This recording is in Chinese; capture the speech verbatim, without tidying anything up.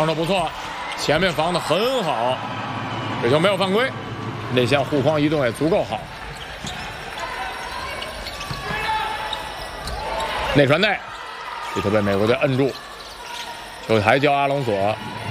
防守不错，前面防的很好，这球没有犯规，内线护框移动也足够好。内传内，这球被美国队摁住，球台交阿隆索。